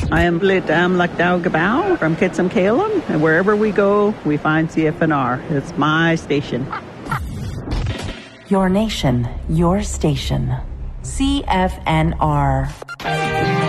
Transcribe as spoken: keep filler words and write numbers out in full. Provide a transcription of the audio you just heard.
I am Lidam Lakdao Gabao from Kitsum Kalem, and wherever we go, we find C F N R. It's my station. Your nation, your station. C F N R.